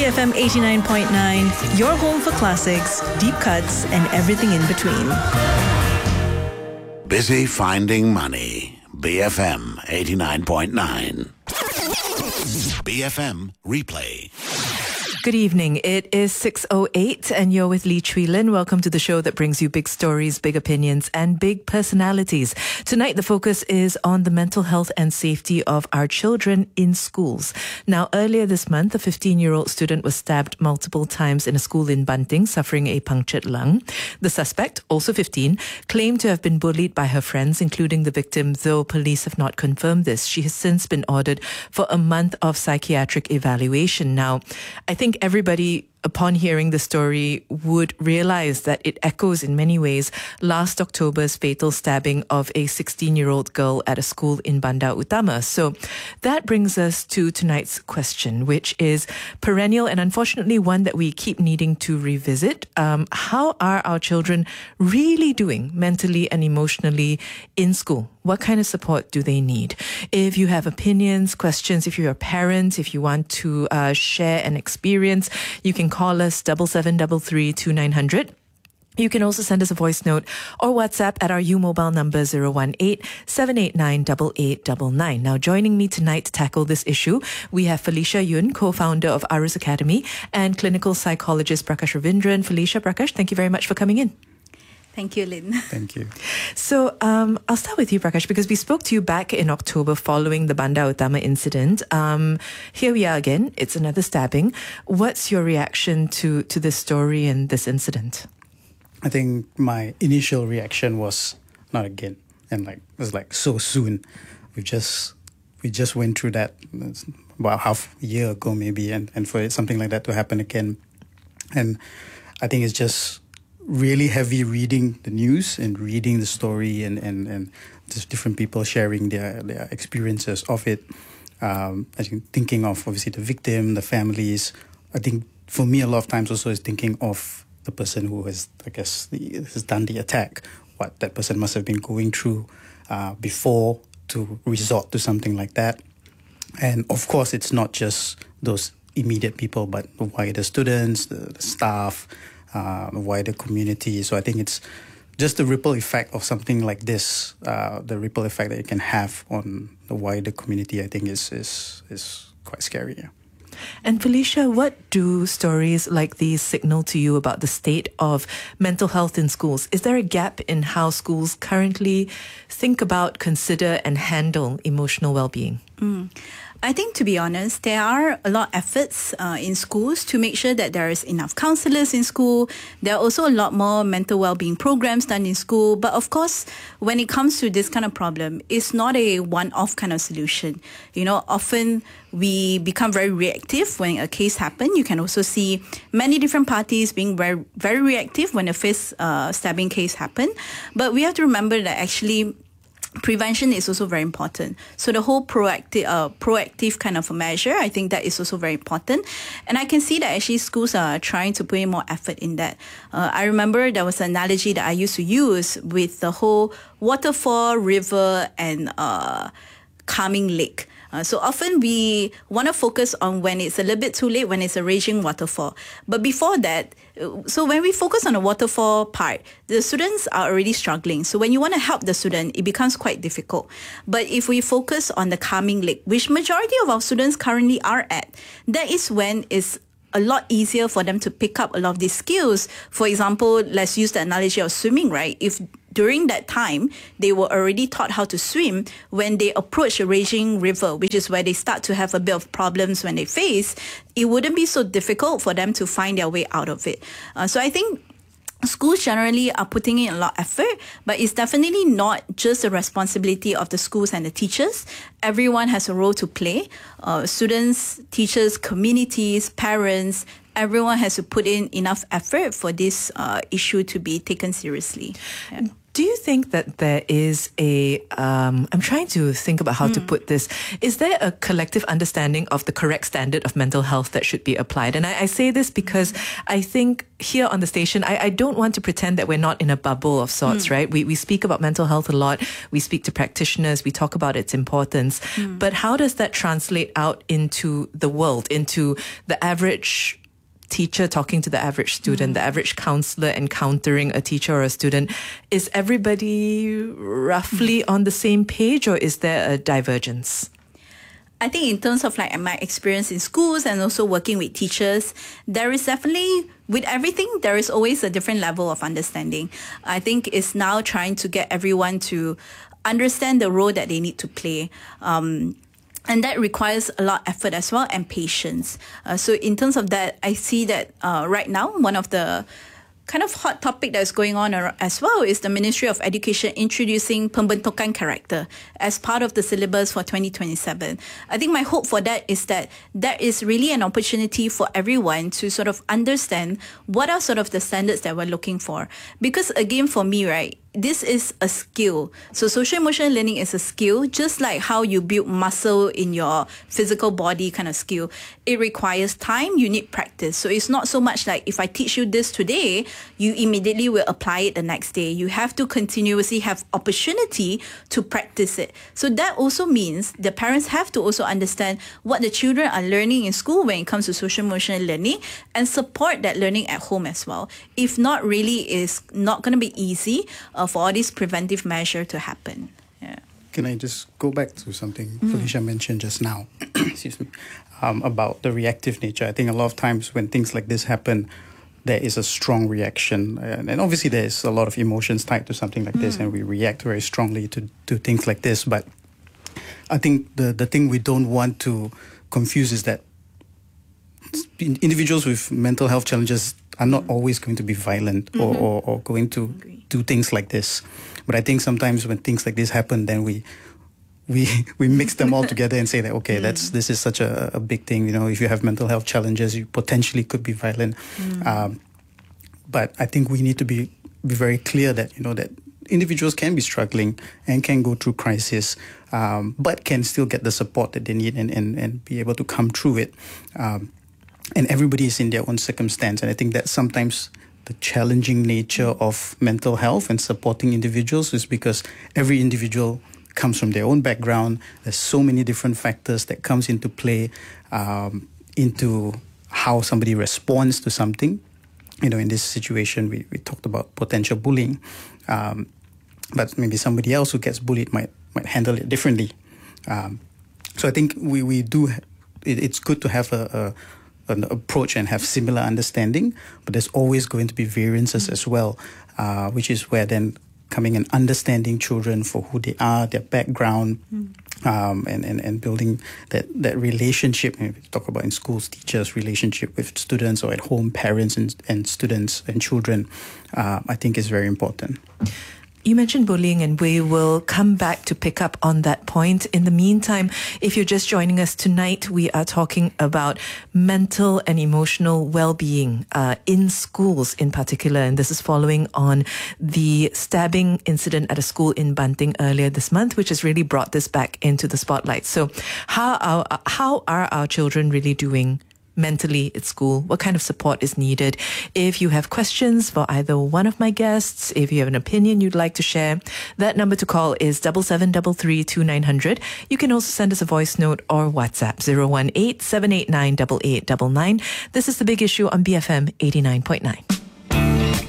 BFM 89.9, your home for classics, deep cuts, and everything in between. Busy finding money. BFM 89.9. BFM Replay. Good evening. It is 6:08 and you're with Lee Chui Lin. Welcome to the show that brings you big stories, big opinions and big personalities. Tonight the focus is on the mental health and safety of our children in schools. Now earlier this month, a 15-year-old student was stabbed multiple times in a school in Banting, suffering a punctured lung. The suspect, also 15, claimed to have been bullied by her friends, including the victim, though police have not confirmed this. She has since been ordered for a month of psychiatric evaluation. Now, I think everybody, upon hearing the story, would realize that it echoes in many ways last October's fatal stabbing of a 16-year-old girl at a school in Bandar Utama. So that brings us to tonight's question, which is perennial and unfortunately one that we keep needing to revisit. How are our children really doing mentally and emotionally in school? What kind of support do they need? If you have opinions, questions, if you're a parent, if you want to share an experience, you can call us 7733 2900. You can also send us a voice note or WhatsApp at our U-Mobile number 018-789-8899. Now, joining me tonight to tackle this issue, we have Felicia Yun, co-founder of Arus Academy, and clinical psychologist Prakash Ravindran. Felicia, Prakash, thank you very much for coming in. Thank you, Lynn. Thank you. So I'll start with you, Prakash, because we spoke to you back in October following the Bandar Utama incident. Here we are again. It's another stabbing. What's your reaction to this story and this incident? I think my initial reaction was not again, and it was so soon. We just went through that about half a year ago maybe, and for something like that to happen again, and I think it's just really heavy reading the news and reading the story and just different people sharing their experiences of it. I think thinking of obviously the victim, the families. I think for me a lot of times also is thinking of the person who has, has done the attack, what that person must have been going through before to resort to something like that. And of course, it's not just those immediate people, but the wider students, the staff, the wider community. So I think it's just the ripple effect of something like this, the ripple effect that it can have on the wider community, I think is quite scary. Yeah. And Felicia, what do stories like these signal to you about the state of mental health in schools? Is there a gap in how schools currently think about, consider, and handle emotional well-being? I think, to be honest, there are a lot of efforts in schools to make sure that there is enough counselors in school. There are also a lot more mental well-being programs done in school. But of course, when it comes to this kind of problem, it's not a one-off kind of solution. You know, often we become very reactive when a case happens. You can also see many different parties being very, very reactive when a first stabbing case happens. But we have to remember that actually prevention is also very important. So the whole proactive kind of a measure, I think that is also very important. And I can see that actually schools are trying to put in more effort in that. I remember there was an analogy that I used to use with the whole waterfall, river, and calming lake. So often we want to focus on when it's a little bit too late, when it's a raging waterfall. But before that, so when we focus on the waterfall part, the students are already struggling. So when you want to help the student, it becomes quite difficult. But if we focus on the calming lake, which majority of our students currently are at, that is when it's a lot easier for them to pick up a lot of these skills. For example, let's use the analogy of swimming, right? If during that time, they were already taught how to swim, when they approach a raging river, which is where they start to have a bit of problems when they face, it wouldn't be so difficult for them to find their way out of it. So I think schools generally are putting in a lot of effort, but it's definitely not just the responsibility of the schools and the teachers. Everyone has a role to play. Students, teachers, communities, parents, everyone has to put in enough effort for this issue to be taken seriously. Yeah. Do you think that there is I'm trying to think about how to put this. Is there a collective understanding of the correct standard of mental health that should be applied? And I say this because I think here on the station, I don't want to pretend that we're not in a bubble of sorts, right? We speak about mental health a lot. We speak to practitioners. We talk about its importance. But how does that translate out into the world, into the average teacher talking to the average student, the average counselor encountering a teacher or a student, is everybody roughly on the same page, or is there a divergence? I think in terms of like my experience in schools and also working with teachers, there is definitely, with everything, there is always a different level of understanding. I think it's now trying to get everyone to understand the role that they need to play. And that requires a lot of effort as well and patience. So in terms of that, I see that right now, one of the kind of hot topic that's going on as well is the Ministry of Education introducing pembentukan karakter as part of the syllabus for 2027. I think my hope for that is that there is really an opportunity for everyone to sort of understand what are sort of the standards that we're looking for. Because again, for me, right, this is a skill. So social emotional learning is a skill, just like how you build muscle in your physical body kind of skill. It requires time, you need practice. So it's not so much like if I teach you this today, you immediately will apply it the next day. You have to continuously have opportunity to practice it. So that also means the parents have to also understand what the children are learning in school when it comes to social emotional learning and support that learning at home as well. If not, really is not going to be easy for all these preventive measures to happen. Yeah. Can I just go back to something Felicia mentioned just now? Excuse me. About the reactive nature. I think a lot of times when things like this happen, there is a strong reaction. And obviously there's a lot of emotions tied to something like this, and we react very strongly to things like this. But I think the thing we don't want to confuse is that individuals with mental health challenges are not always going to be violent or going to do things like this. But I think sometimes when things like this happen, then we mix them all together and say that, okay, this is such a big thing. You know, if you have mental health challenges, you potentially could be violent. But I think we need to be very clear that, you know, that individuals can be struggling and can go through crisis, but can still get the support that they need and be able to come through it. And everybody is in their own circumstance. And I think that sometimes the challenging nature of mental health and supporting individuals is because every individual comes from their own background. There's so many different factors that comes into play into how somebody responds to something. You know, in this situation, we talked about potential bullying. But maybe somebody else who gets bullied might handle it differently. So I think we do. It's good to have an approach and have similar understanding, but there's always going to be variances as well, which is where then coming and understanding children for who they are, their background, and building that relationship. We talk about in schools, teachers' relationship with students, or at home, parents and students and children, I think is very important. You mentioned bullying, and we will come back to pick up on that point. In the meantime, if you're just joining us tonight, we are talking about mental and emotional well-being in schools in particular. And this is following on the stabbing incident at a school in Banting earlier this month, which has really brought this back into the spotlight. So how are our children really doing mentally at school? What kind of support is needed? If you have questions for either one of my guests, if you have an opinion you'd like to share, that number to call is 77332900. You can also send us a voice note or WhatsApp 018-789-8899. This is The Big Issue on BFM 89.9.